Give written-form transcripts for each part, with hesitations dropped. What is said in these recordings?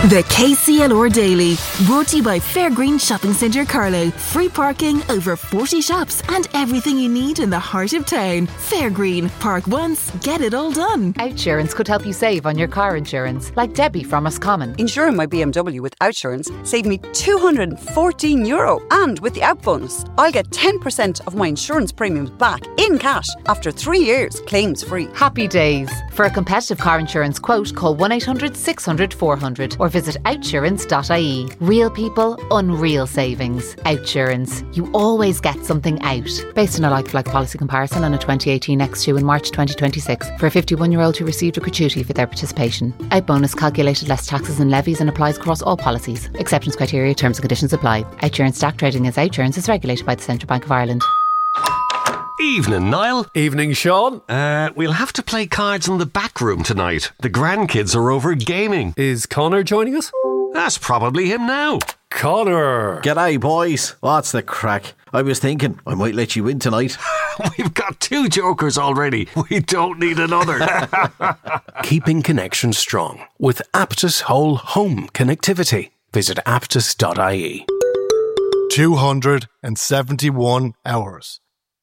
The KCLR Daily, brought to you by Fairgreen Shopping Centre Carlow. Free parking, over 40 shops and everything you need in the heart of town. Fairgreen, park once, get it all done. Outsurance could help you save on your car insurance, like Debbie from Roscommon. Insuring my BMW with Outsurance saved me €214. And with the Out bonus, I'll get 10% of my insurance premiums back in cash after 3 years, claims free. Happy days. For a competitive car insurance quote, call 1-800 600 400 or visit outsurance.ie. Real people, unreal savings. Outsurance. You always get something out. Based on a like-for-like policy comparison on a 2018 X2 in March 2026 for a 51-year-old who received a gratuity for their participation. Out bonus calculated less taxes and levies and applies across all policies. Exceptions criteria, terms and conditions apply. Outsurance stock trading as Outsurance is regulated by the Central Bank of Ireland. Evening, Niall. Evening, Sean. We'll have to play cards in the back room tonight. The grandkids are over gaming. Is Connor joining us? That's probably him now. Connor. G'day, boys. What's the crack? I was thinking I might let you in tonight. We've got 2 jokers already. We don't need another. Keeping connection strong with Aptus Whole Home Connectivity. Visit aptus.ie. 271 hours.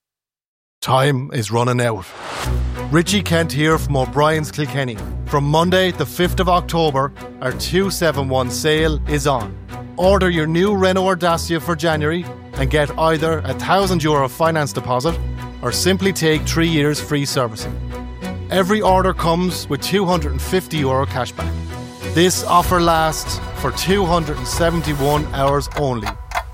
Time is running out. Richie Kent here from O'Brien's Kilkenny. From Monday, the 5th of October, our 271 sale is on. Order your new Renault or Dacia for January and get either €1,000 finance deposit or simply take 3 years free servicing. Every order comes with €250 cashback. This offer lasts for 271 hours only.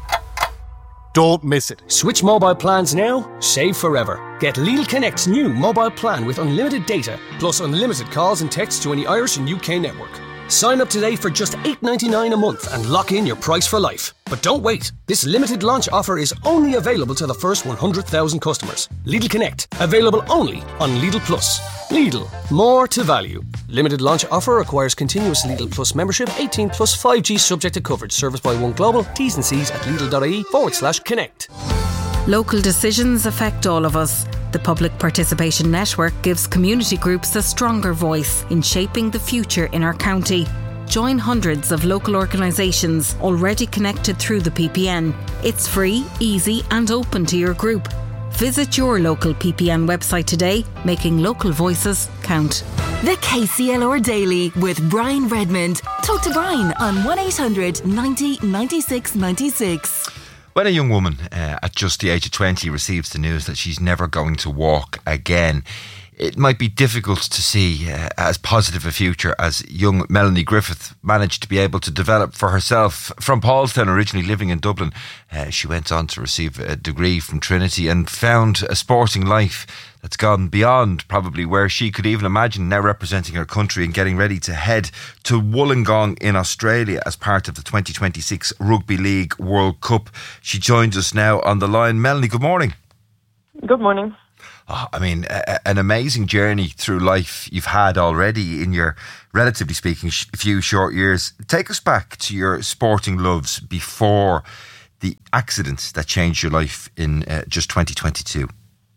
Don't miss it. Switch mobile plans now, save forever. Get Lidl Connect's new mobile plan with unlimited data, plus unlimited calls and texts to any Irish and UK network. Sign up today for just $8.99 a month and lock in your price for life. But don't wait. This limited launch offer is only available to the first 100,000 customers. Lidl Connect, available only on Lidl Plus. Lidl, more to value. Limited launch offer requires continuous Lidl Plus membership, 18 plus 5G subject to coverage. Serviced by One Global. T's and C's at lidl.ie/connect. Local decisions affect all of us. The Public Participation Network gives community groups a stronger voice in shaping the future in our county. Join hundreds of local organisations already connected through the PPN. It's free, easy and open to your group. Visit your local PPN website today, making local voices count. The KCLR Daily with Brian Redmond. Talk to Brian on 1-800 90 96 96. When a young woman at just the age of 20 receives the news that she's never going to walk again, it might be difficult to see as positive a future as young Melanie Griffith managed to be able to develop for herself. From Paulstown, originally living in Dublin, she went on to receive a degree from Trinity and found a sporting life that's gone beyond probably where she could even imagine, now representing her country and getting ready to head to Wollongong in Australia as part of the 2026 Rugby League World Cup. She joins us now on the line. Melanie, good morning. Good morning. Oh, I mean, an amazing journey through life you've had already in your, relatively speaking, few short years. Take us back to your sporting loves before the accident that changed your life in just 2022.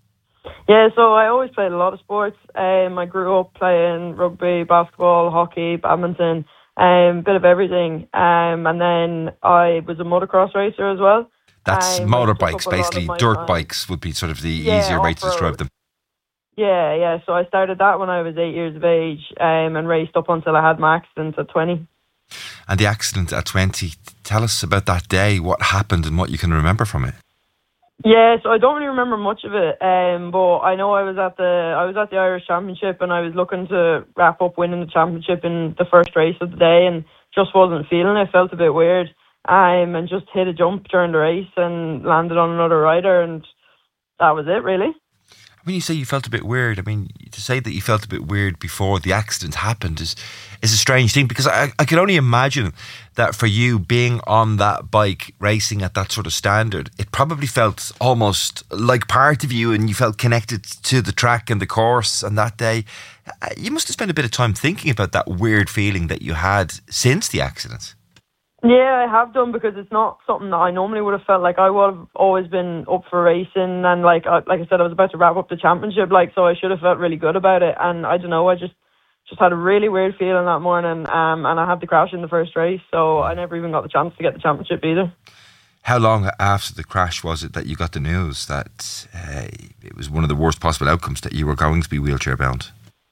Yeah, so I always played a lot of sports. I grew up playing rugby, basketball, hockey, badminton, bit of everything. And then I was a motocross racer as well. That's motorbikes, basically. Dirt bikes would be sort of the easier way to describe them. Yeah. So I started that when I was 8 years of age and raced up until I had my accident at 20. And the accident at 20, tell us about that day, what happened and what you can remember from it. Yeah, so I don't really remember much of it, but I know I was at the Irish Championship and I was looking to wrap up winning the championship in the first race of the day and just wasn't feeling it. Felt a bit weird, and just hit a jump during the race and landed on another rider, and that was it really. When you say you felt a bit weird, I mean, to say that you felt a bit weird before the accident happened is a strange thing, because I can only imagine that for you, being on that bike, racing at that sort of standard, it probably felt almost like part of you and you felt connected to the track and the course. And that day, you must have spent a bit of time thinking about that weird feeling that you had since the accident. Yeah, I have done, because it's not something that I normally would have felt. Like, I would have always been up for racing, and like I said, I was about to wrap up the championship, so I should have felt really good about it. And I don't know, I just just had a really weird feeling that morning, and I had to crash in the first race, so I never even got the chance to get the championship either. How long after the crash was it that you got the news that it was one of the worst possible outcomes, that you were going to be wheelchair bound?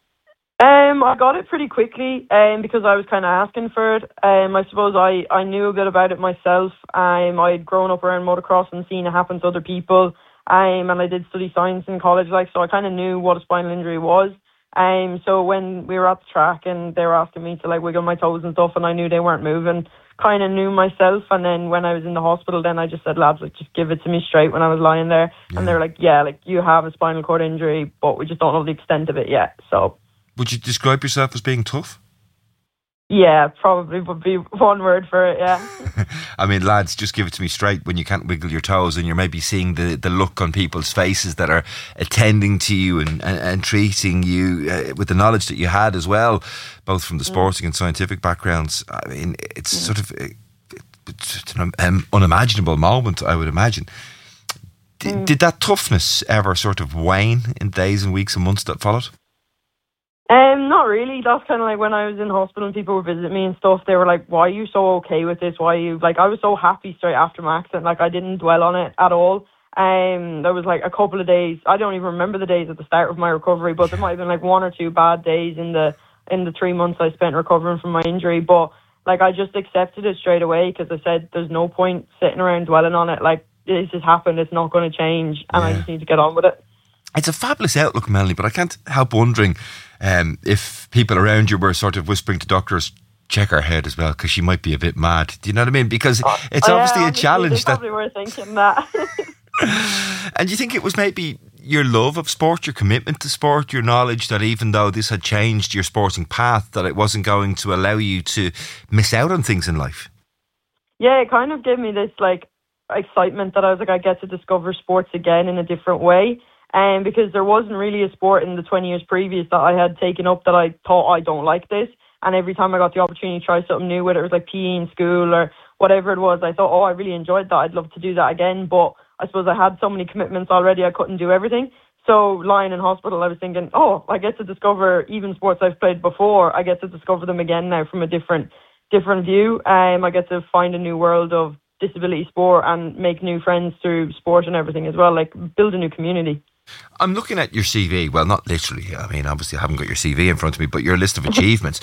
I got it pretty quickly because I was kind of asking for it. I suppose I knew a bit about it myself. I'd grown up around motocross and seen it happen to other people. And I did study science in college, so I kind of knew what a spinal injury was. So when we were at the track and they were asking me to wiggle my toes and stuff, and I knew they weren't moving, kind of knew myself. And then when I was in the hospital, then I just said, lads, just give it to me straight when I was lying there. Yeah. And they were like, yeah, you have a spinal cord injury, but we just don't know the extent of it yet. So, would you describe yourself as being tough? Yeah, probably would be one word for it, yeah. I mean, lads, just give it to me straight when you can't wiggle your toes and you're maybe seeing the look on people's faces that are attending to you and treating you with the knowledge that you had as well, both from the sporting and scientific backgrounds. I mean, it's sort of it's an unimaginable moment, I would imagine. Did that toughness ever sort of wane in days and weeks and months that followed? Not really. That's kind of when I was in hospital and people would visit me and stuff, they were like, why are you so okay with this? Why are you, I was so happy straight after my accident. I didn't dwell on it at all. There was a couple of days, I don't even remember the days at the start of my recovery, but there might have been 1 or 2 bad days in the 3 months I spent recovering from my injury. But I just accepted it straight away because I said, there's no point sitting around dwelling on it. This has happened, it's not going to change, and I just need to get on with it. It's a fabulous outlook, Melanie, but I can't help wondering if people around you were sort of whispering to doctors, check her head as well, because she might be a bit mad. Do you know what I mean? Because it's obviously a challenge. They probably were thinking that. And do you think it was maybe your love of sport, your commitment to sport, your knowledge that even though this had changed your sporting path, that it wasn't going to allow you to miss out on things in life? Yeah, it kind of gave me this excitement that I was I get to discover sports again in a different way. Because there wasn't really a sport in the 20 years previous that I had taken up that I thought, I don't like this. And every time I got the opportunity to try something new, whether it was PE in school or whatever it was, I thought, I really enjoyed that. I'd love to do that again. But I suppose I had so many commitments already, I couldn't do everything. So lying in hospital, I was thinking, I get to discover even sports I've played before. I get to discover them again now from a different view. I get to find a new world of disability sport and make new friends through sport and everything as well, build a new community. I'm looking at your CV. Well, not literally. I mean, obviously I haven't got your CV in front of me, but your list of achievements.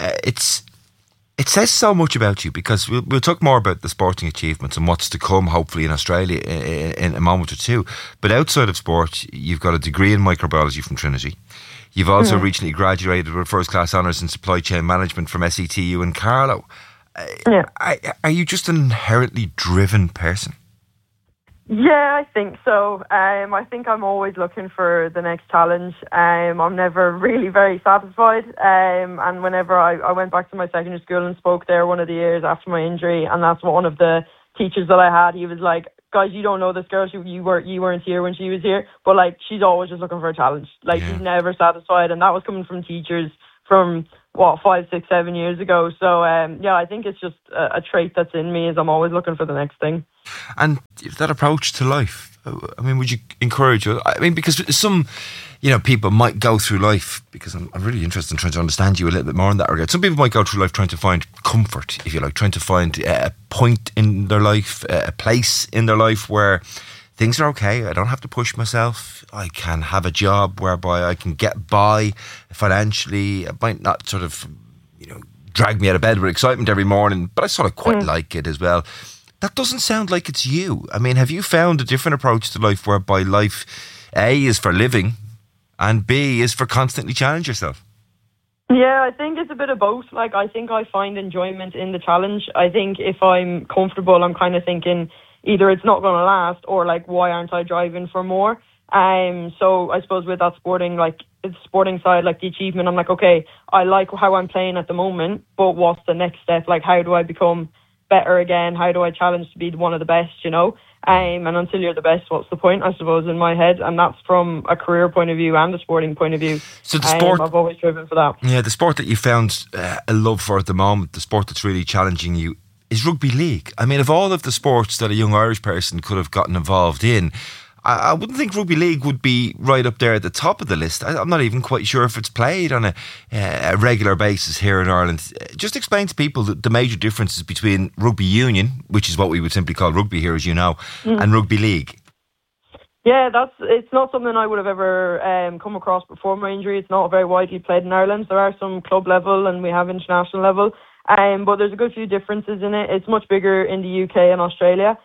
It says so much about you, because we'll talk more about the sporting achievements and what's to come, hopefully, in Australia in a moment or two. But outside of sport, you've got a degree in microbiology from Trinity. You've also recently graduated with first-class honours in supply chain management from SETU in Carlow. Are you just an inherently driven person? Yeah, I think so. I think I'm always looking for the next challenge. I'm never really very satisfied. And whenever I went back to my secondary school and spoke there one of the years after my injury, and that's one of the teachers that I had, he was like, guys, you don't know this girl. You weren't here when she was here, but she's always just looking for a challenge. She's never satisfied, and that was coming from teachers from 5, 6, 7 years ago. So I think it's just a trait that's in me, is I'm always looking for the next thing. And that approach to life, I mean, would you encourage you? I mean, because some, people might go through life, because I'm really interested in trying to understand you a little bit more in that regard. Some people might go through life trying to find comfort, if you like, trying to find a point in their life, a place in their life where things are okay. I don't have to push myself. I can have a job whereby I can get by financially. It might not sort of, drag me out of bed with excitement every morning, but I sort of quite like it as well. That doesn't sound like it's you. I mean, have you found a different approach to life whereby life, A, is for living and B, is for constantly challenge yourself? Yeah, I think it's a bit of both. I think I find enjoyment in the challenge. I think if I'm comfortable, I'm kind of thinking either it's not going to last, or why aren't I driving for more? So I suppose with that sporting side, the achievement, I'm okay, I like how I'm playing at the moment, but what's the next step? How do I become better again? How do I challenge to be one of the best, and until you're the best, what's the point, I suppose, in my head? And that's from a career point of view and a sporting point of view. So the sport, I've always driven for that. Yeah, the sport that you found a love for at the moment, the sport that's really challenging you, is rugby league. I mean, of all of the sports that a young Irish person could have gotten involved in, I wouldn't think rugby league would be right up there at the top of the list. I'm not even quite sure if it's played on a regular basis here in Ireland. Just explain to people the major differences between rugby union, which is what we would simply call rugby here, as you know, and rugby league. Yeah, it's not something I would have ever come across before my injury. It's not very widely played in Ireland. There are some club level and we have international level, but there's a good few differences in it. It's much bigger in the UK and Australia.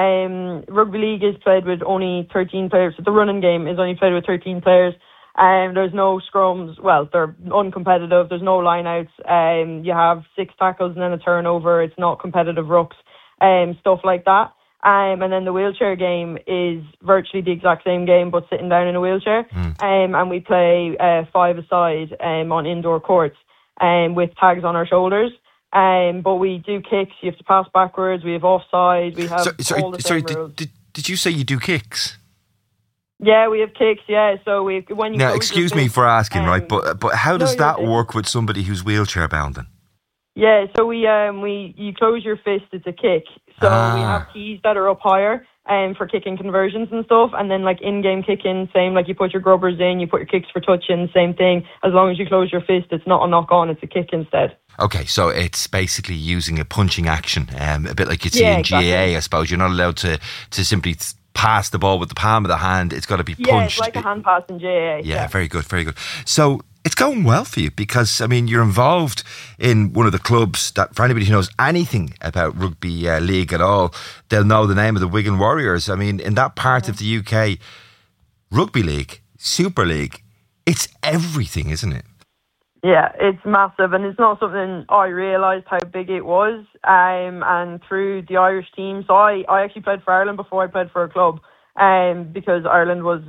Rugby league is played with only 13 players. So the running game is only played with 13 players. There's no scrums. Well, they're uncompetitive. There's no line-outs. You have 6 tackles and then a turnover. It's not competitive rucks, stuff like that. And then the wheelchair game is virtually the exact same game, but sitting down in a wheelchair. And we play 5-a-side on indoor courts with tags on our shoulders. But we do kicks. You have to pass backwards. We have offside. We have all the same rules. Did you say you do kicks? Yeah, we have kicks. Yeah, so when you now, excuse me for asking, right? But how does that work with somebody who's wheelchair bound then? Yeah, so you close your fist. It's a kick. So we have keys that are up higher for kicking conversions and stuff, and then like in-game kicking, same, like you put your grubbers in, you put your kicks for touching, same thing. As long as you close your fist, it's not a knock-on, it's a kick instead. Okay, so it's basically using a punching action, a bit like you see in GAA, exactly. I suppose. You're not allowed to simply pass the ball with the palm of the hand. It's got to be punched. Yeah, it's like a hand pass in GAA. Yeah, very good, very good. So it's going well for you because, I mean, you're involved in one of the clubs that, for anybody who knows anything about rugby league at all, they'll know the name of the Wigan Warriors. I mean, in that part of the UK, rugby league, Super League, it's everything, isn't it? Yeah, it's massive, and it's not something I realised how big it was. And through the Irish team, so I actually played for Ireland before I played for a club. Because Ireland was,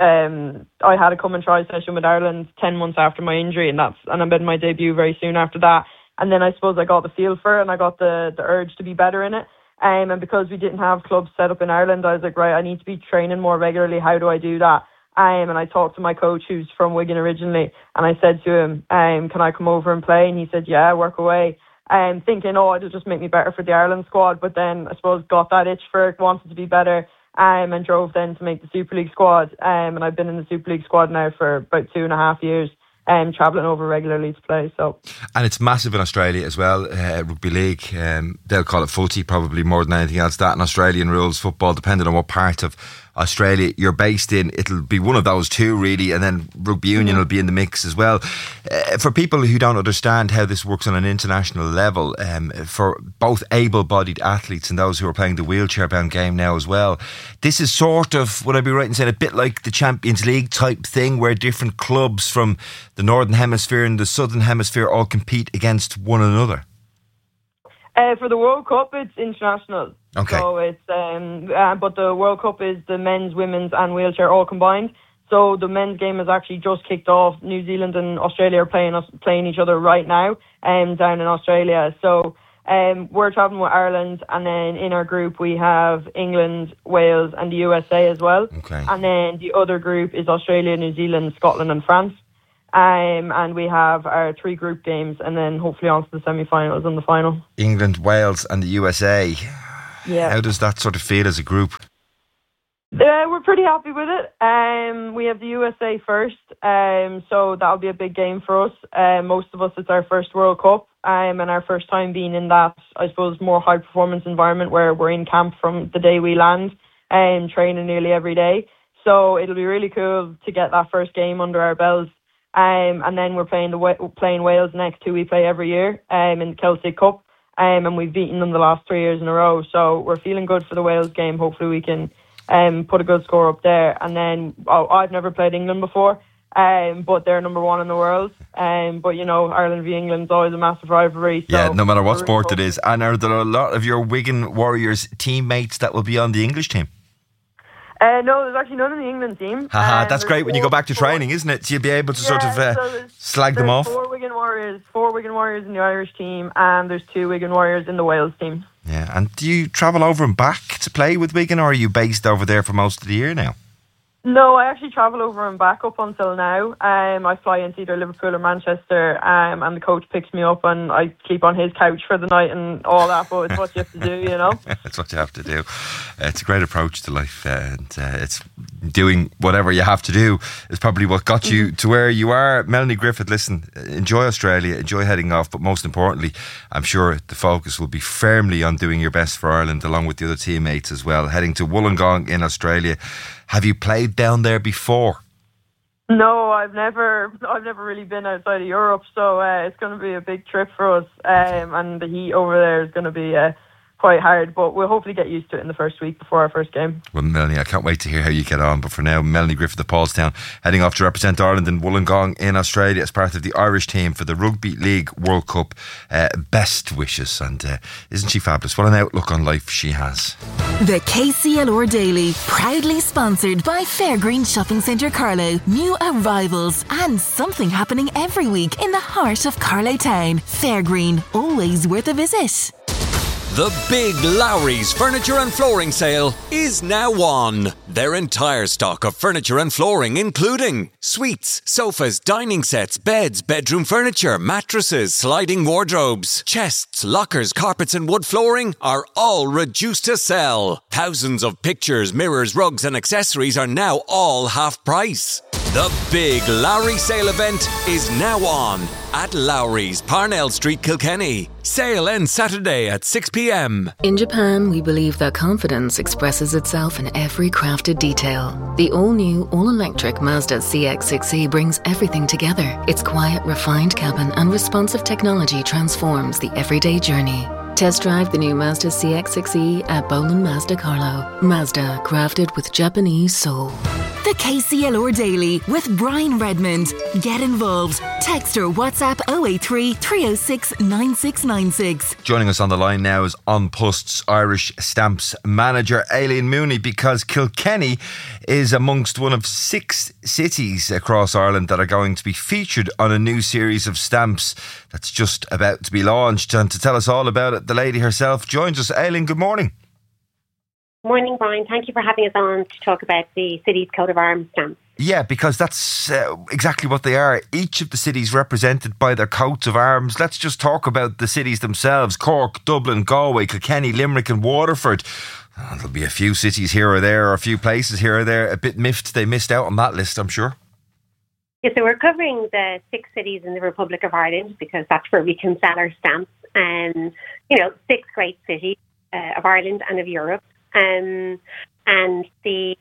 I had a come and try session with Ireland 10 months after my injury, and I made my debut very soon after that. And then I suppose I got the feel for it, and I got the urge to be better in it. And because we didn't have clubs set up in Ireland, I was like, right, I need to be training more regularly. How do I do that? And I talked to my coach, who's from Wigan originally, and I said to him, can I come over and play? And he said, yeah, work away. Thinking, it'll just make me better for the Ireland squad. But then I suppose got that itch for it, wanted to be better. And drove then to make the Super League squad. And I've been in the Super League squad now for about 2.5 years, travelling over regularly to play. So, and it's massive in Australia as well, rugby league. They'll call it footy probably more than anything else. That and Australian rules football, depending on what part of Australia you're based in, it'll be one of those two really, and then rugby union will be in the mix as well. For people who don't understand how this works on an international level, for both able-bodied athletes and those who are playing the wheelchair-bound game now as well, this is sort of, would I be right in saying, a bit like the Champions League type thing where different clubs from the Northern Hemisphere and the Southern Hemisphere all compete against one another? For the World Cup, it's international. Okay. So it's but the World Cup is the men's, women's, and wheelchair all combined. So the men's game has actually just kicked off. New Zealand and Australia are playing each other right now, down in Australia. So we're traveling with Ireland, and then in our group we have England, Wales, and the USA as well. Okay. And then the other group is Australia, New Zealand, Scotland, and France. And we have our 3 group games, and then hopefully on to the semi-finals and the final. England, Wales and the USA. Yeah. How does that sort of feel as a group? We're pretty happy with it. We have the USA first, so that'll be a big game for us. Most of us, it's our first World Cup, and our first time being in that, I suppose, more high-performance environment where we're in camp from the day we land, training nearly every day. So it'll be really cool to get that first game under our belts. And then we're playing Wales next, who we play every year in the Celtic Cup, and we've beaten them the last 3 years in a row. So we're feeling good for the Wales game. Hopefully we can put a good score up there. And then I've never played England before, but they're number 1 in the world. But you know, Ireland v England's always a massive rivalry. So yeah, no matter what sport it is. And are there a lot of your Wigan Warriors teammates that will be on the English team? No, there's actually none in the England team. That's great when you go back to training, isn't it? So you'll be able to sort of slag them off. 4 Wigan Warriors in the Irish team, and there's 2 Wigan Warriors in the Wales team. Yeah, and do you travel over and back to play with Wigan, or are you based over there for most of the year now? No, I actually travel over and back up until now. I fly into either Liverpool or Manchester, and the coach picks me up, and I sleep on his couch for the night and all that. But it's what you have to do, you know. It's what you have to do. It's a great approach to life, and it's doing whatever you have to do is probably what got you to where you are. Melanie Griffith, listen, enjoy Australia, enjoy heading off, but most importantly, I'm sure the focus will be firmly on doing your best for Ireland, along with the other teammates as well. Heading to Wollongong in Australia. Have you played down there before? No, I've never really been outside of Europe, so it's going to be a big trip for us, and the heat over there is going to be quite hard, but we'll hopefully get used to it in the first week before our first game. Well, Melanie, I can't wait to hear how you get on, but for now, Melanie Griffith of Paulstown heading off to represent Ireland in Wollongong in Australia as part of the Irish team for the Rugby League World Cup. Best wishes, and isn't she fabulous? What an outlook on life she has. The KCLR Daily, proudly sponsored by Fairgreen Shopping Centre Carlow. New arrivals and something happening every week in the heart of Carlow Town. Fairgreen, always worth a visit. The Big Lowry's Furniture and Flooring Sale is now on. Their entire stock of furniture and flooring, including suites, sofas, dining sets, beds, bedroom furniture, mattresses, sliding wardrobes, chests, lockers, carpets and wood flooring, are all reduced to sell. Thousands of pictures, mirrors, rugs and accessories are now all half price. The Big Lowry Sale event is now on at Lowry's, Parnell Street, Kilkenny. Sale ends Saturday at 6 p.m. In Japan, we believe that confidence expresses itself in every crafted detail. The all-new, all-electric Mazda CX-6E brings everything together. Its quiet, refined cabin and responsive technology transforms the everyday journey. Test drive the new Mazda CX-6E at Boland Mazda Carlow. Mazda, crafted with Japanese soul. The KCLR Daily with Brian Redmond. Get involved. Text or WhatsApp 083 306 9696. Joining us on the line now is An Post's Irish Stamps manager, Aileen Mooney, because Kilkenny is amongst one of 6 cities across Ireland that are going to be featured on a new series of stamps that's just about to be launched. And to tell us all about it, the lady herself joins us. Aileen, good morning. Morning, Brian. Thank you for having us on to talk about the city's coat of arms stamps. Yeah, because that's exactly what they are. Each of the cities represented by their coats of arms. Let's just talk about the cities themselves. Cork, Dublin, Galway, Kilkenny, Limerick and Waterford. There'll be a few cities here or there, or a few places here or there a bit miffed they missed out on that list, I'm sure. Yeah, so we're covering the 6 cities in the Republic of Ireland because that's where we can sell our stamps. And, 6 great cities of Ireland and of Europe. And the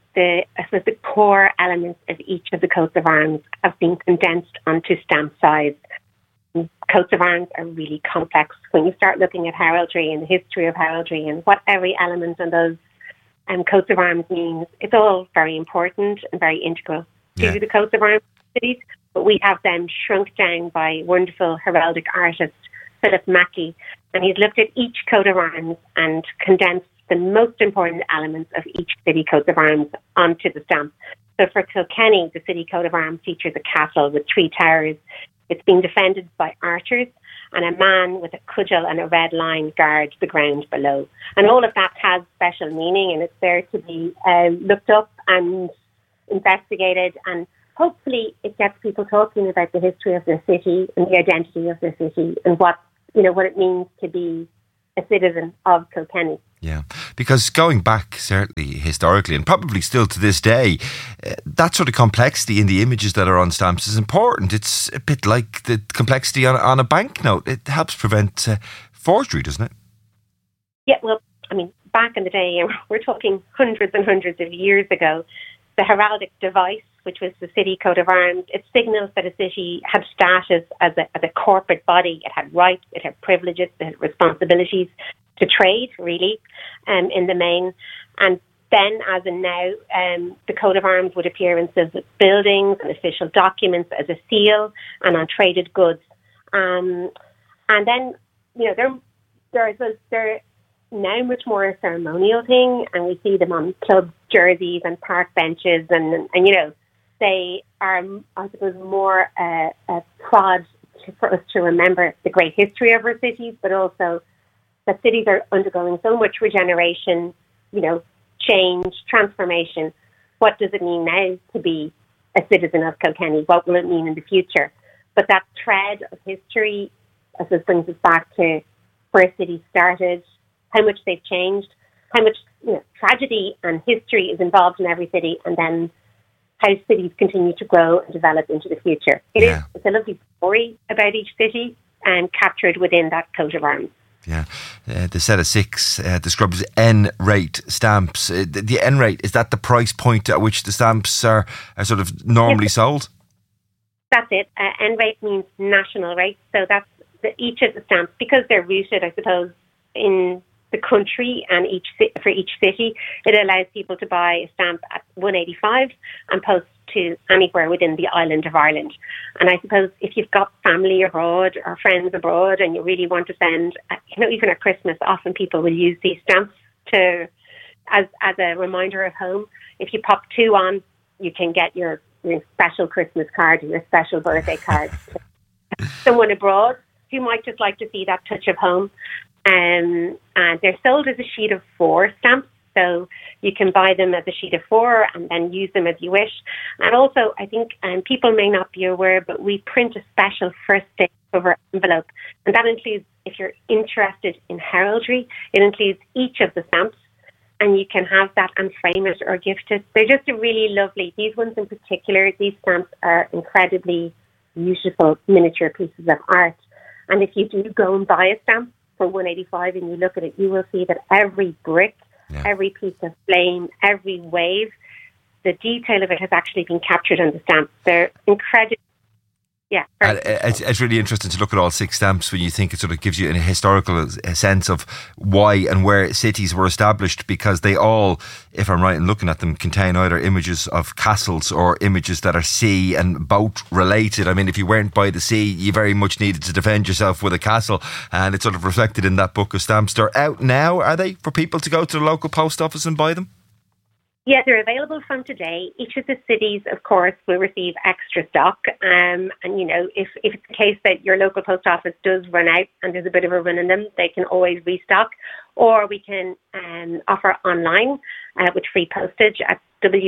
core elements of each of the coats of arms have been condensed onto stamp size. Coats of arms are really complex. When you start looking at heraldry and the history of heraldry and what every element of those coats of arms means, it's all very important and very integral to the coats of arms cities. But we have them shrunk down by wonderful heraldic artist Philip Mackey, and he's looked at each coat of arms and condensed the most important elements of each city coat of arms onto the stamp. So for Kilkenny, the city coat of arms features a castle with 3 towers. It's being defended by archers, and a man with a cudgel and a red line guards the ground below. And all of that has special meaning, and it's there to be looked up and investigated, and hopefully it gets people talking about the history of their city and the identity of their city and what it means to be a citizen of Kilkenny. Yeah, because going back certainly historically and probably still to this day, that sort of complexity in the images that are on stamps is important. It's a bit like the complexity on a banknote. It helps prevent forgery, doesn't it? Yeah, well, back in the day, we're talking hundreds and hundreds of years ago, the heraldic device, which was the city coat of arms, it signals that a city had status as a corporate body. It had rights, it had privileges, it had responsibilities to trade, really, in the main. And then, as in now, the coat of arms would appear in civic buildings and official documents as a seal and on traded goods. And then, they're now much more a ceremonial thing, and we see them on club jerseys and park benches, and they are, I suppose, more a prod for us to remember the great history of our cities, but also that cities are undergoing so much regeneration, change, transformation, what does it mean now to be a citizen of Kilkenny? What will it mean in the future? But that thread of history, I suppose, brings us back to where cities started, how much they've changed, how much tragedy and history is involved in every city, and then how cities continue to grow and develop into the future. It's a lovely story about each city and captured within that coat of arms. Yeah, the set of 6 describes N-rate stamps. The N-rate, is that the price point at which the stamps are sort of normally sold? That's it. N-rate means national rate. So that's each of the stamps, because they're rooted, I suppose, in the country and for each city, it allows people to buy a stamp at $1.85 and post to anywhere within the island of Ireland. And I suppose if you've got family abroad or friends abroad and you really want to send, even at Christmas, often people will use these stamps as a reminder of home. If you pop 2 on, you can get your special Christmas card and your special birthday card to someone abroad who might just like to see that touch of home. And they're sold as a sheet of 4 stamps, so you can buy them as a sheet of 4 and then use them as you wish. And also, I think people may not be aware, but we print a special first day cover envelope, and that includes, if you're interested in heraldry, it includes each of the stamps, and you can have that and frame it or gift it. They're just really lovely. These ones in particular, these stamps are incredibly beautiful miniature pieces of art. And if you do go and buy a stamp for $1.85 and you look at it, you will see that every brick, every piece of flame, every wave, the detail of it has actually been captured on the stamp. They're incredible. Yeah. It's really interesting to look at all 6 stamps when you think it sort of gives you a historical sense of why and where cities were established, because they all, if I'm right in looking at them, contain either images of castles or images that are sea and boat related. I mean, if you weren't by the sea, you very much needed to defend yourself with a castle, and it's sort of reflected in that book of stamps. They're out now, are they, for people to go to the local post office and buy them? Yeah, they're available from today. Each of the cities, of course, will receive extra stock. And, if it's the case that your local post office does run out and there's a bit of a run in them, they can always restock. Or we can offer online with free postage at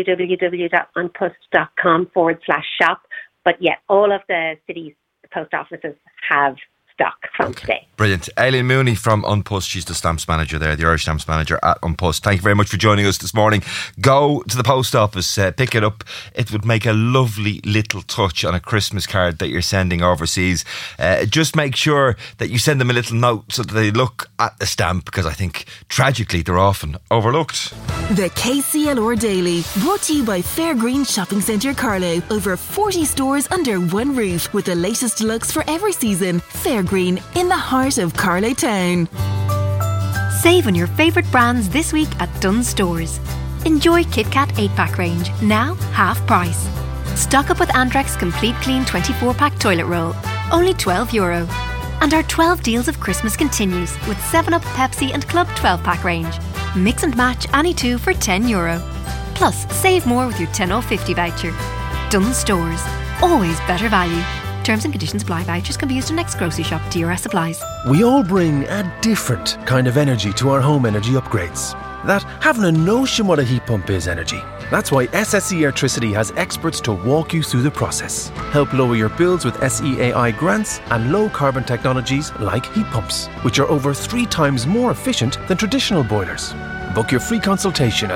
www.unpost.com/shop. But yeah, all of the cities' post offices have stock from today. Brilliant. Aileen Mooney from An Post, she's the stamps manager there, the Irish stamps manager at An Post. Thank you very much for joining us this morning. Go to the post office, pick it up. It would make a lovely little touch on a Christmas card that you're sending overseas. Just make sure that you send them a little note so that they look at the stamp, because I think tragically they're often overlooked. The KCLR Daily, brought to you by Fairgreen Shopping Centre Carlow. Over 40 stores under one roof with the latest looks for every season. Fairgreen, in the heart of Carlow Town. Save on your favourite brands this week at Dunnes Stores. Enjoy KitKat 8-pack range, now half price. Stock up with Andrex Complete Clean 24-pack toilet roll, only €12. And our 12 deals of Christmas continues with 7up, Pepsi and Club 12-pack range. Mix and match any 2 for €10. Plus, save more with your 10 off 50 voucher. Dunnes Stores, always better value. Terms and conditions apply. Vouchers can be used in next grocery shop. DRS supplies. We all bring a different kind of energy to our home energy upgrades. That having a notion what a heat pump is energy. That's why SSE Airtricity has experts to walk you through the process. Help lower your bills with SEAI grants and low carbon technologies like heat pumps, which are over 3 times more efficient than traditional boilers. Book your free consultation at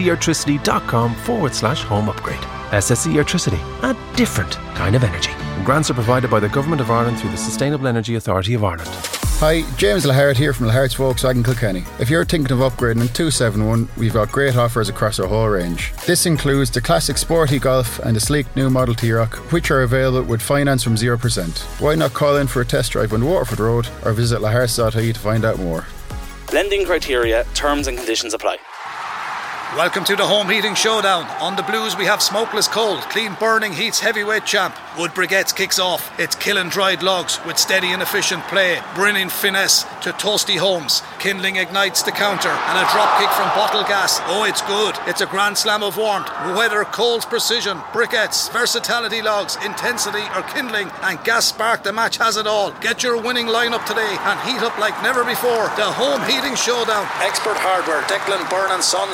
sseairtricity.com/home upgrade. SSE Airtricity, a different kind of energy. Grants are provided by the Government of Ireland through the Sustainable Energy Authority of Ireland. Hi, James Lahart here from Lahart's Volkswagen Kilkenny. If you're thinking of upgrading in 271, we've got great offers across our whole range. This includes the classic sporty Golf and the sleek new Model T-Roc, which are available with finance from 0%. Why not call in for a test drive on Waterford Road or visit laharts.ie to find out more. Lending criteria, terms and conditions apply. Welcome to the Home Heating Showdown. On the blues we have Smokeless Cold, Clean Burning Heat's heavyweight champ. Wood Briquettes kicks off. It's killing dried logs with steady and efficient play, bringing finesse to toasty homes. Kindling ignites the counter and a drop kick from bottle gas. Oh, it's good. It's a grand slam of warmth. Whether cold's precision, briquettes, versatility logs, intensity or kindling and gas spark, the match has it all. Get your winning lineup today and heat up like never before. The Home Heating Showdown. Expert Hardware, Declan Byrne and Sons scores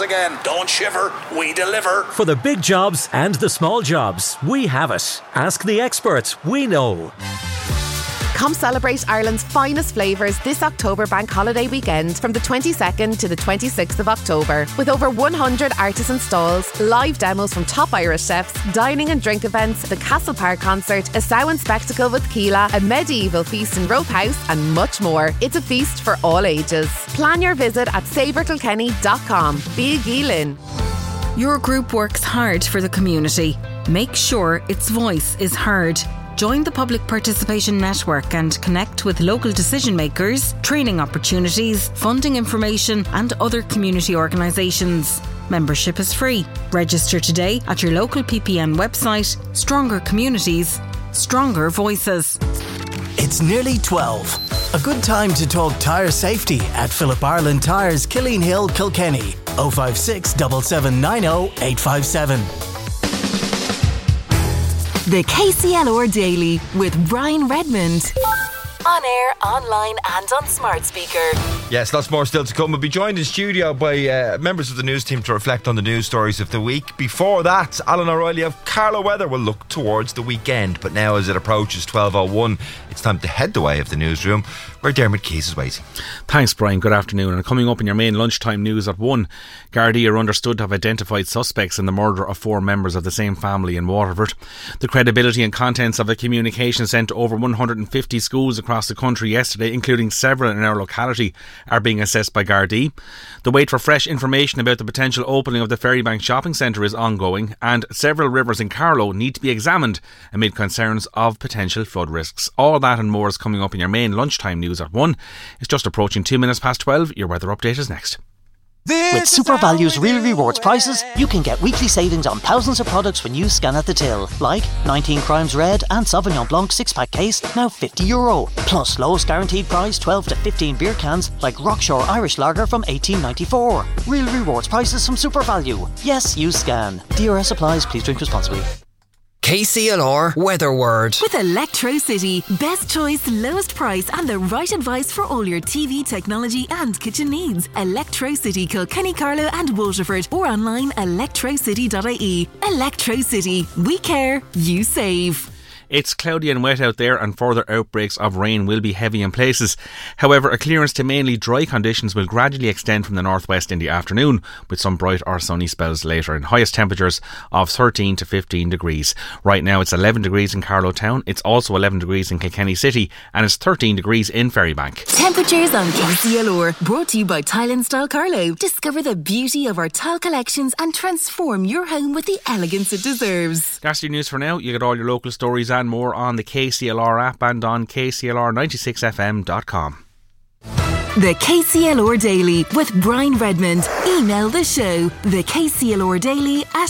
again. Don't shiver, we deliver. For the big jobs and the small jobs, we have it. Ask the experts, we know. Come celebrate Ireland's finest flavours this October bank holiday weekend from the 22nd to the 26th of October. With over 100 artisan stalls, live demos from top Irish chefs, dining and drink events, the Castle Park concert, a Samhain spectacle with Keela, a medieval feast in Rope House and much more. It's a feast for all ages. Plan your visit at savourkilkenny.com. Be Geelin. Your group works hard for the community. Make sure its voice is heard. Join the Public Participation Network and connect with local decision makers, training opportunities, funding information and other community organisations. Membership is free. Register today at your local PPN website. Stronger communities, stronger voices. It's nearly 12. A good time to talk tyre safety at Philip Ireland Tyres, Killeen Hill, Kilkenny. 056 7790 857. The KCLR Daily with Brian Redmond. On air, online and on smart speaker. Yes, lots more still to come. We'll be joined in studio by members of the news team to reflect on the news stories of the week. Before that, Alan O'Reilly of Carlow Weather will look towards the weekend. But now as it approaches 12:01, it's time to head the way of the newsroom where Dermot Keys is waiting. Thanks, Brian. Good afternoon. And coming up in your main lunchtime news at 1, Gardaí are understood to have identified suspects in the murder of 4 members of the same family in Waterford. The credibility and contents of a communication sent to over 150 schools across the country yesterday, including several in our locality, are being assessed by Gardaí. The wait for fresh information about the potential opening of the Ferrybank shopping centre is ongoing, and several rivers in Carlow need to be examined amid concerns of potential flood risks. All that and more is coming up in your main lunchtime news at 1. It's just approaching 2 minutes past 12. Your weather update is next. With SuperValue's Real Rewards prices, you can get weekly savings on thousands of products when you scan at the till. Like 19 Crimes Red and Sauvignon Blanc 6-pack case, now €50. Plus lowest guaranteed price 12 to 15 beer cans like Rockshore Irish Lager from 1894. Real Rewards prices from SuperValue. Yes, you scan. DRS applies. Please drink responsibly. KCLR Weather Word. With Electrocity, best choice, lowest price and the right advice for all your TV, technology and kitchen needs. Electrocity, Kilkenny, Carlow and Waterford, or online electrocity.ie. Electrocity. We care, you save. It's cloudy and wet out there and further outbreaks of rain will be heavy in places. However, a clearance to mainly dry conditions will gradually extend from the northwest in the afternoon, with some bright or sunny spells later and highest temperatures of 13 to 15 degrees. Right now it's 11 degrees in Carlow Town, it's also 11 degrees in Kilkenny City and it's 13 degrees in Ferrybank. Temperatures on KCLR, brought to you by Tile & Style Carlow. Discover the beauty of our tile collections and transform your home with the elegance it deserves. That's your news for now. You get all your local stories and more on the KCLR app and on KCLR96fm.com. The KCLR Daily with Brian Redmond. Email the show, the KCLR Daily at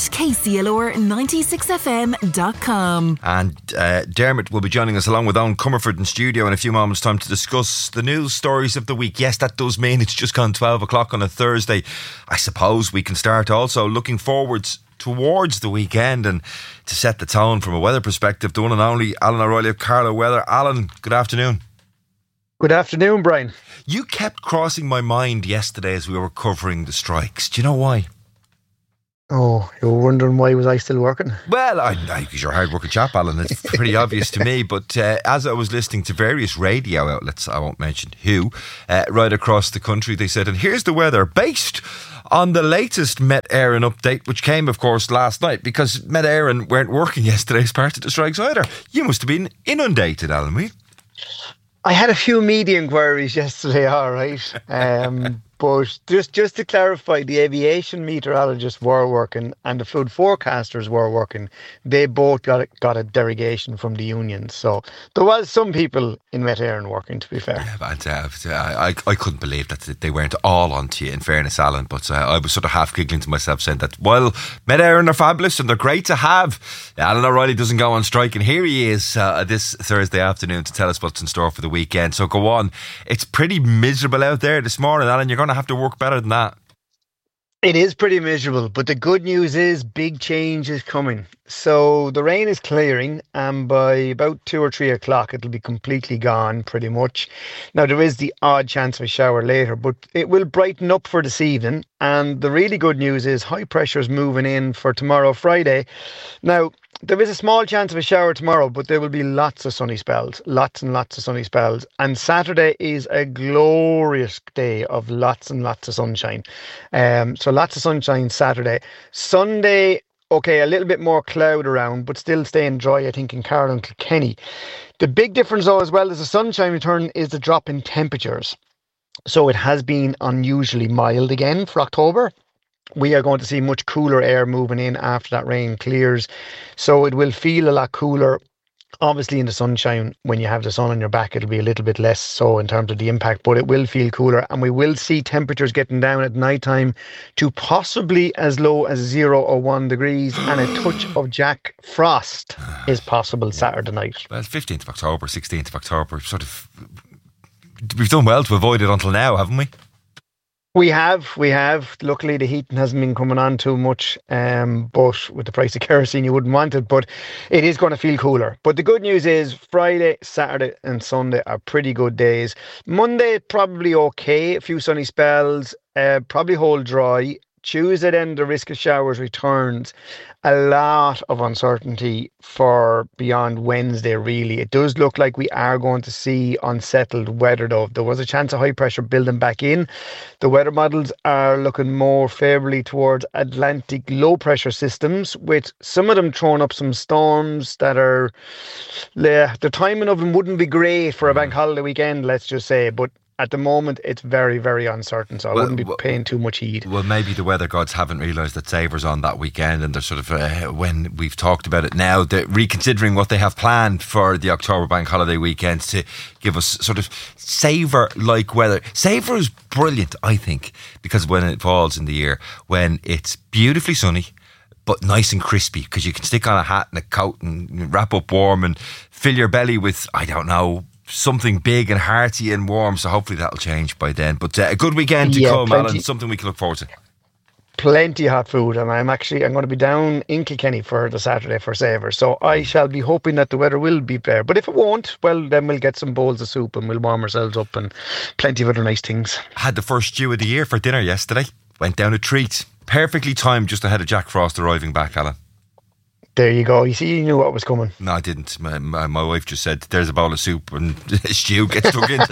KCLR96fm.com. And Dermot will be joining us along with Owen Comerford in studio in a few moments' time to discuss the news stories of the week. Yes, that does mean it's just gone 12 o'clock on a Thursday. I suppose we can start also looking forwards towards the weekend and to set the tone from a weather perspective, the one and only Alan O'Reilly of Carlow Weather. Alan, good afternoon. Good afternoon, Brian. You kept crossing my mind yesterday as we were covering the strikes. Do you know why? Oh, you were wondering why was I still working? Well, because you're a hard-working chap, Alan. It's pretty obvious to me. But as I was listening to various radio outlets, I won't mention who, right across the country, they said, and here's the weather based on the latest Met Éireann update, which came, of course, last night, because Met Éireann weren't working yesterday as part of the strikes either. You must have been inundated, Alan, were you? I had a few media inquiries yesterday, all right. But just to clarify, the aviation meteorologists were working and the flood forecasters were working. They both got a derogation from the unions. So there was some people in Met Éireann working, to be fair. Yeah, but I couldn't believe that they weren't all onto you, in fairness, Alan. But I was sort of half giggling to myself, saying that while Met Éireann are fabulous and they're great to have, Alan O'Reilly doesn't go on strike. And here he is this Thursday afternoon to tell us what's in store for the weekend. So go on. It's pretty miserable out there this morning, Alan. You're going to have to work better than that. It is pretty miserable, but the good news is big change is coming. So the rain is clearing, and by about 2 or 3 o'clock, it'll be completely gone pretty much. Now, there is the odd chance of a shower later, but it will brighten up for this evening. And the really good news is high pressure is moving in for tomorrow, Friday. Now, there is a small chance of a shower tomorrow, but there will be lots of sunny spells, lots and lots of sunny spells. And Saturday is a glorious day of lots and lots of sunshine. So lots of sunshine Saturday. Sunday, okay, a little bit more cloud around, but still staying dry, I think, in Carlow and Kilkenny. The big difference, though, as well as the sunshine return, is the drop in temperatures. So it has been unusually mild again for October. We are going to see much cooler air moving in after that rain clears. So it will feel a lot cooler. Obviously in the sunshine, when you have the sun on your back, it'll be a little bit less so in terms of the impact, but it will feel cooler. And we will see temperatures getting down at night time to possibly as low as 0 or 1 degrees, and a touch of Jack Frost is possible Saturday night. Well, 15th of October, 16th of October, we've done well to avoid it until now, haven't we? We have. Luckily, the heating hasn't been coming on too much, but with the price of kerosene, you wouldn't want it. But it is going to feel cooler. But the good news is Friday, Saturday and Sunday are pretty good days. Monday, probably okay. A few sunny spells, probably hold dry. Tuesday, then the risk of showers returns. A lot of uncertainty for beyond Wednesday, really. It does look like we are going to see unsettled weather, though. There was a chance of high pressure building back in. The weather models are looking more favourably towards Atlantic low pressure systems, with some of them throwing up some storms that are... the timing of them wouldn't be great for a bank holiday weekend, let's just say, but at the moment, it's very, very uncertain, so I wouldn't be paying too much heed. Well, maybe the weather gods haven't realised that Savour's on that weekend, and they're sort of, when we've talked about it now, they're reconsidering what they have planned for the October bank holiday weekend to give us sort of Savour-like weather. Savour is brilliant, I think, because when it falls in the year, when it's beautifully sunny, but nice and crispy, because you can stick on a hat and a coat and wrap up warm and fill your belly with, I don't know, something big and hearty and warm, so hopefully that'll change by then. But a good weekend to come, Alan, something we can look forward to. Plenty of hot food, and I'm going to be down in Kilkenny for the Saturday for Savour, so I shall be hoping that the weather will be there. But if it won't, well, then we'll get some bowls of soup and we'll warm ourselves up and plenty of other nice things. Had the first stew of the year for dinner yesterday. Went down a treat. Perfectly timed just ahead of Jack Frost arriving back, Alan. There you go. You see, you knew what was coming. No, I didn't. My wife just said, there's a bowl of soup, and stew gets stuck into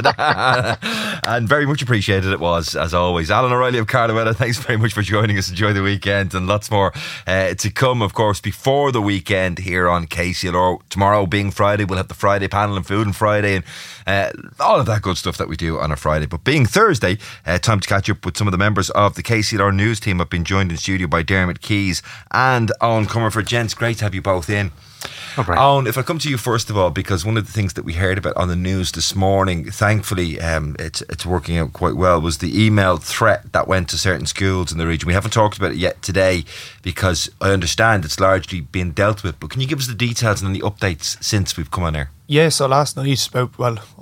that. And very much appreciated it was, as always. Alan O'Reilly of Carlow Weather, thanks very much for joining us. Enjoy the weekend, and lots more to come, of course, before the weekend here on KCLR. Tomorrow being Friday, we'll have the Friday panel and Food on Friday, and all of that good stuff that we do on a Friday. But being Thursday, time to catch up with some of the members of the KCLR news team. I've been joined in studio by Dermot Keys and Owen Comerford. Gents, great to have you both in. Right. Owen, if I come to you first of all, because one of the things that we heard about on the news this morning, thankfully it's working out quite well, was the email threat that went to certain schools in the region. We haven't talked about it yet today because I understand it's largely been dealt with, but can you give us the details and the updates since we've come on air? Yeah, so last night about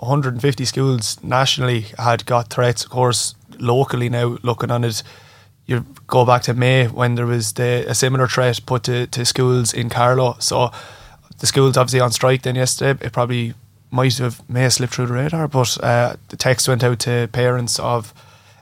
150 schools nationally had got threats. Of course, locally now, looking on it, you go back to May when there was a similar threat put to schools in Carlow. So the schools obviously on strike then yesterday. It probably may have slipped through the radar, but the text went out to parents of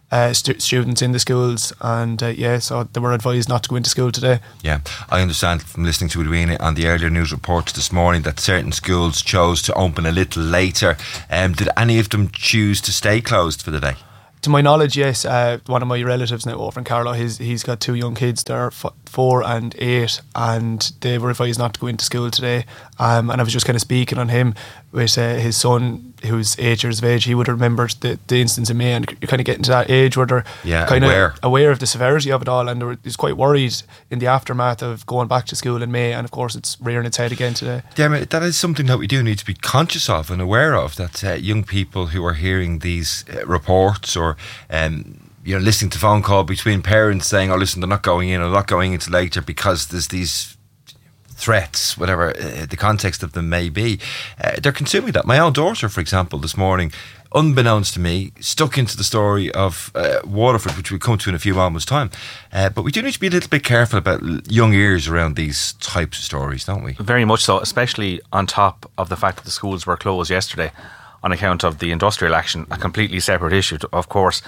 students in the schools, and so they were advised not to go into school today. Yeah, I understand from listening to Edwina on the earlier news reports this morning that certain schools chose to open a little later. Did any of them choose to stay closed for the day? To my knowledge, yes. One of my relatives now over in Carlow, he's got 2 young kids. They're 4 and 8, and they were advised not to go into school today. And I was just kind of speaking on him with his son, who's 8 years of age. He would have remembered the instance in May, and you're kind of getting to that age where they're kind of aware of the severity of it all, and he's quite worried in the aftermath of going back to school in May, and of course it's rearing its head again today. Dermot, that is something that we do need to be conscious of and aware of, that young people who are hearing these reports or listening to phone call between parents saying, oh listen, they're not going in or not going into later because there's these threats, whatever the context of them may be, they're consuming that. My own daughter, for example, this morning unbeknownst to me, stuck into the story of Waterford, which we'll come to in a few moments' time. But we do need to be a little bit careful about young ears around these types of stories, don't we? Very much so, especially on top of the fact that the schools were closed yesterday on account of the industrial action, a completely separate issue, of course.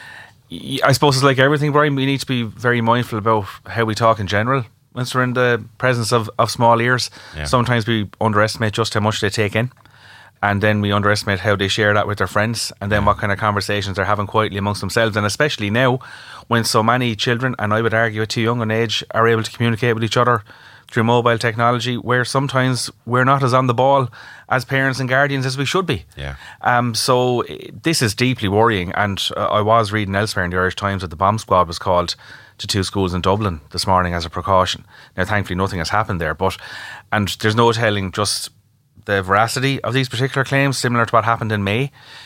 I suppose it's like everything, Brian, we need to be very mindful about how we talk in general once we're in the presence of small ears. Yeah. Sometimes we underestimate just how much they take in, and then we underestimate how they share that with their friends, and then what kind of conversations they're having quietly amongst themselves. And especially now when so many children, and I would argue at too young an age, are able to communicate with each other through mobile technology, where sometimes we're not as on the ball as parents and guardians as we should be. Yeah. So this is deeply worrying, and I was reading elsewhere in the Irish Times that the bomb squad was called to 2 schools in Dublin this morning as a precaution. Now, thankfully, nothing has happened there, and there's no telling just the veracity of these particular claims, similar to what happened in May,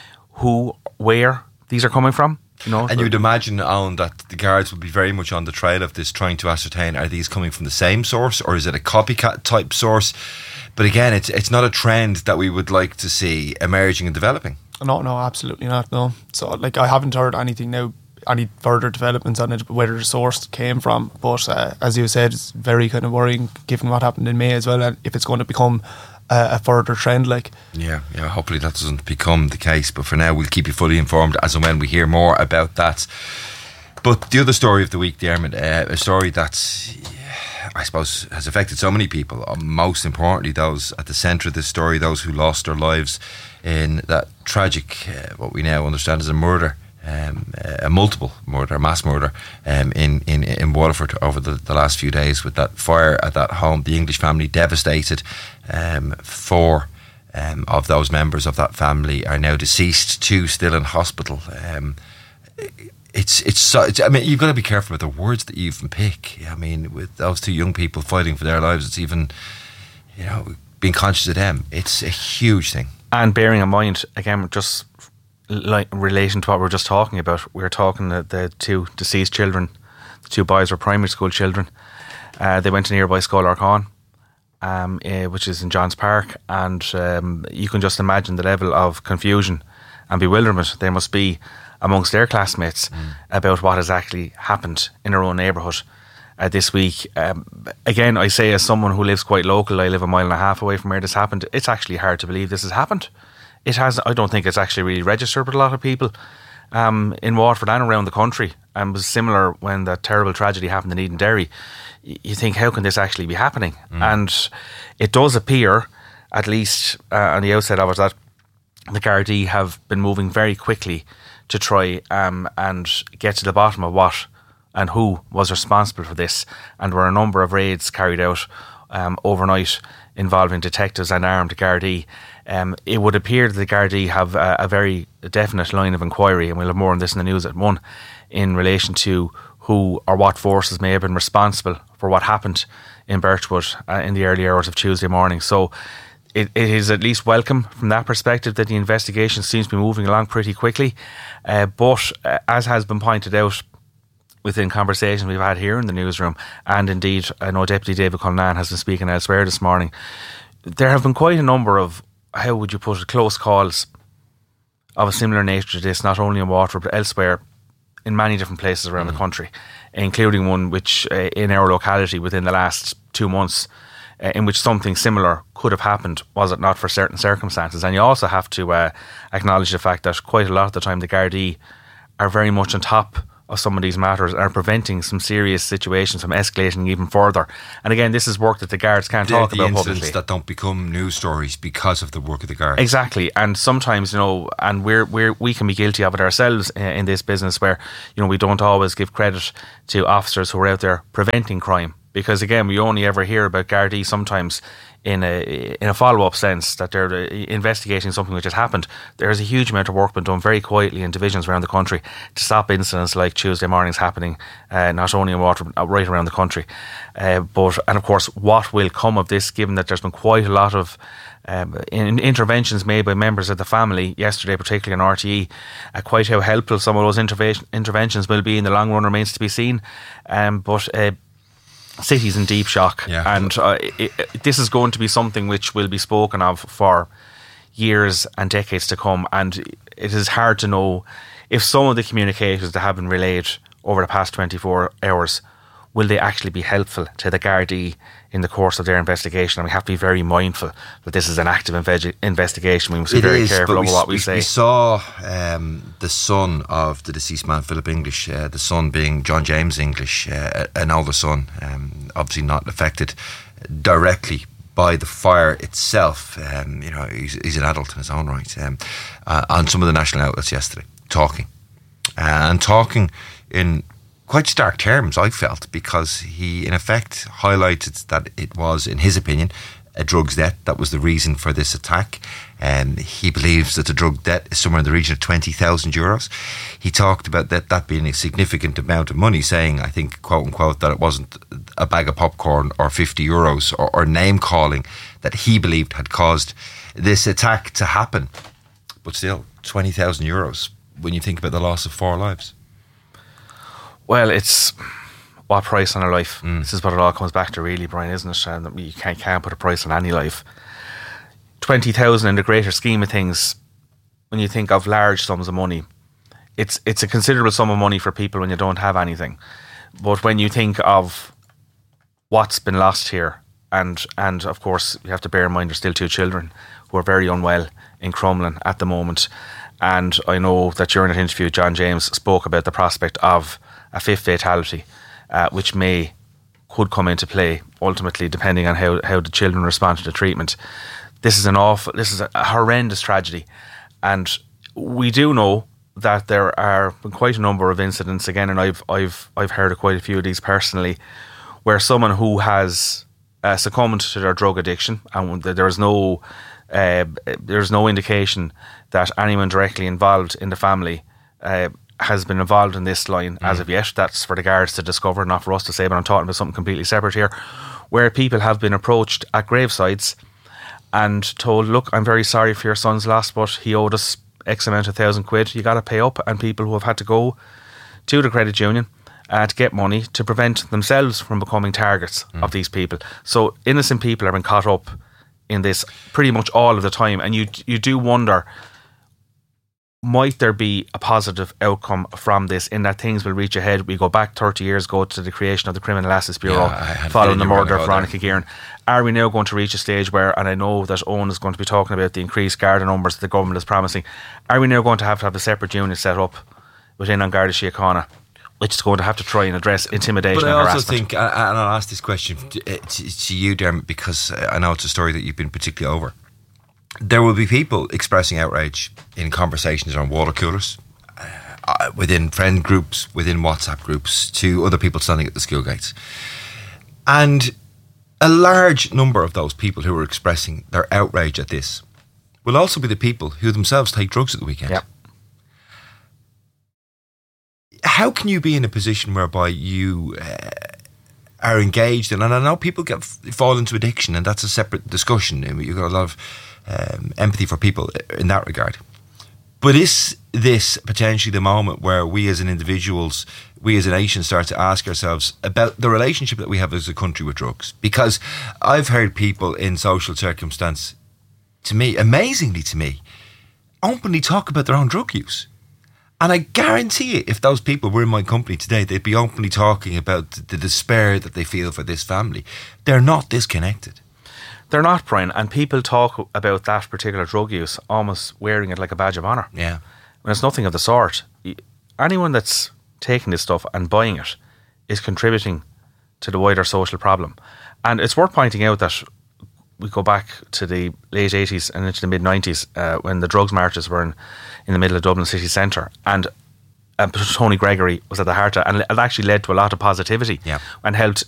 where these are coming from. You know, and you'd imagine, Alan, that the guards would be very much on the trail of this, trying to ascertain, are these coming from the same source or is it a copycat type source? But again, it's not a trend that we would like to see emerging and developing. No, absolutely not, no. So, like, I haven't heard anything now, any further developments on it, whether the source came from. But as you said, it's very kind of worrying given what happened in May as well, and if it's going to become a further trend, like. Yeah, hopefully that doesn't become the case, but for now we'll keep you fully informed as and when we hear more about that. But the other story of the week, Dermot, a story that I suppose has affected so many people, most importantly those at the centre of this story, those who lost their lives in that tragic, what we now understand is a murder, a multiple murder, mass murder in Waterford over the last few days, with that fire at that home. The English family devastated. 4 of those members of that family are now deceased, 2 still in hospital. I mean, you've got to be careful with the words that you even pick. I mean, with those 2 young people fighting for their lives, it's even, being conscious of them. It's a huge thing. And bearing in mind, again, just like in relation to what we were just talking about, we were talking the 2 deceased children, the 2 boys were primary school children. They went to nearby Scoil Arcán, which is in Johns Park, and you can just imagine the level of confusion and bewilderment there must be amongst their classmates about what has actually happened in their own neighbourhood this week. Again, I say as someone who lives quite local, I live 1.5 miles away from where this happened, it's actually hard to believe this has happened. I don't think it's actually really registered with a lot of people in Waterford and around the country. And it was similar when that terrible tragedy happened in Eden Derry. You think, how can this actually be happening? And it does appear, at least on the outset of it, that the Gardaí have been moving very quickly to try and get to the bottom of what and who was responsible for this. And there were a number of raids carried out overnight involving detectives and armed Gardaí. It would appear that the Gardaí have a very definite line of inquiry, and we'll have more on this in the news at 1, in relation to who or what forces may have been responsible for what happened in Birchwood in the early hours of Tuesday morning. So it is at least welcome from that perspective that the investigation seems to be moving along pretty quickly. But as has been pointed out within conversations we've had here in the newsroom, and indeed I know Deputy David Cullinane has been speaking elsewhere this morning, there have been quite a number of, how would you put it, close calls of a similar nature to this, not only in Waterford but elsewhere in many different places around the country, including one which in our locality within the last 2 months, in which something similar could have happened, was it not for certain circumstances. And you also have to acknowledge the fact that quite a lot of the time the Gardaí are very much on top of some of these matters and are preventing some serious situations from escalating even further. And again, this is work that the guards can't talk about publicly. Incidents that don't become news stories because of the work of the guards. Exactly. And sometimes, and we can be guilty of it ourselves in this business, where, we don't always give credit to officers who are out there preventing crime. Because again, we only ever hear about Gardaí sometimes in a follow-up sense, that they're investigating something which has happened. There's a huge amount of work been done very quietly in divisions around the country to stop incidents like Tuesday mornings happening, not only in Waterford, right around the country. And of course, what will come of this, given that there's been quite a lot of interventions made by members of the family yesterday, particularly on RTE. Quite how helpful some of those interventions will be in the long run remains to be seen. But city's in deep shock, and this is going to be something which will be spoken of for years and decades to come. And it is hard to know if some of the communications that have been relayed over the past 24 hours, will they actually be helpful to the Gardaí in the course of their investigation? And we have to be very mindful that this is an active investigation. We must be very careful over what we say. We saw the son of the deceased man, Philip English, the son being John James English, an older son, obviously not affected directly by the fire itself. He's an adult in his own right. On some of the national outlets yesterday, talking in quite stark terms, I felt, because he in effect highlighted that it was, in his opinion, a drugs debt that was the reason for this attack. He believes that the drug debt is somewhere in the region of €20,000. He talked about that being a significant amount of money, saying, I think, quote unquote, that it wasn't a bag of popcorn or €50 or name calling that he believed had caused this attack to happen. But still, €20,000 when you think about the loss of 4 lives. Well, it's what price on a life. This is what it all comes back to, really, Brian, isn't it? And you can't put a price on any life. 20,000 in the greater scheme of things, when you think of large sums of money, it's a considerable sum of money for people when you don't have anything. But when you think of what's been lost here, and of course you have to bear in mind there's still 2 children who are very unwell in Crumlin at the moment. And I know that during that interview, John James spoke about the prospect of a 5th fatality, which could come into play ultimately, depending on how the children respond to the treatment. This is a horrendous tragedy, and we do know that there are quite a number of incidents again, and I've heard of quite a few of these personally, where someone who has succumbed to their drug addiction, and there's no indication that anyone directly involved in the family has been involved in this line as of yet. That's for the guards to discover, not for us to say, but I'm talking about something completely separate here, where people have been approached at gravesides and told, look, I'm very sorry for your son's loss, but he owed us X amount of £1,000, you got to pay up. And people who have had to go to the credit union to get money to prevent themselves from becoming targets of these people. So innocent people are being caught up in this pretty much all of the time, and you do wonder, might there be a positive outcome from this, in that things will reach a head? We go back 30 years ago to the creation of the Criminal Assets Bureau following the murder of Veronica Guerin. Are we now going to reach a stage where, and I know that Owen is going to be talking about the increased Garda numbers that the government is promising, are we now going to have a separate unit set up within An Garda Síochána, which is going to have to try and address intimidation and harassment? But I also think, and I'll ask this question to you, Dermot, because I know it's a story that you've been particularly over. There will be people expressing outrage in conversations around water coolers, within friend groups, within WhatsApp groups, to other people standing at the school gates. And a large number of those people who are expressing their outrage at this will also be the people who themselves take drugs at the weekend. Yep. How can you be in a position whereby you are engaged in, and I know people fall into addiction, and that's a separate discussion. You've got a lot of empathy for people in that regard. But is this potentially the moment where we as individuals, we as a nation, start to ask ourselves about the relationship that we have as a country with drugs? Because I've heard people in social circumstance, amazingly to me, openly talk about their own drug use. And I guarantee you, if those people were in my company today, they'd be openly talking about the despair that they feel for this family. They're not disconnected. They're not, Brian, and people talk about that particular drug use almost wearing it like a badge of honour. Yeah. When it's nothing of the sort. Anyone that's taking this stuff and buying it is contributing to the wider social problem. And it's worth pointing out that we go back to the late 80s and into the mid 90s when the drugs marches were in the middle of Dublin city centre, and Tony Gregory was at the heart of it, and it actually led to a lot of positivity and helped